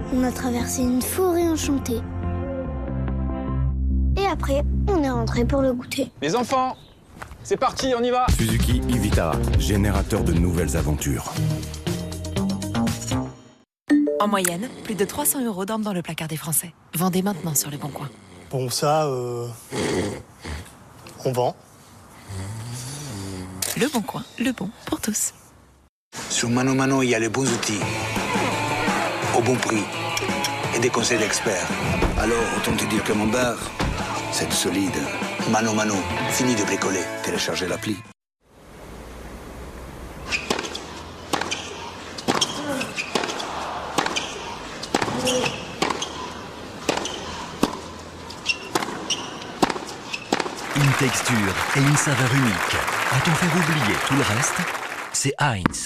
On a traversé une forêt enchantée. Et après, on est rentré pour le goûter. Les enfants, c'est parti, on y va. Suzuki e-Vitara, générateur de nouvelles aventures. En moyenne, plus de 300 € dorment dans le placard des Français. Vendez maintenant sur Le Bon Coin. Bon, ça, on vend. Le Bon Coin, le bon pour tous. Sur Mano Mano, il y a les bons outils, au bon prix et des conseils d'experts. Alors, autant te dire que mon bar, c'est solide. Mano Mano, fini de bricoler. Téléchargez l'appli. Une texture et une saveur unique. A-t-on fait oublier tout le reste? C'est Heinz.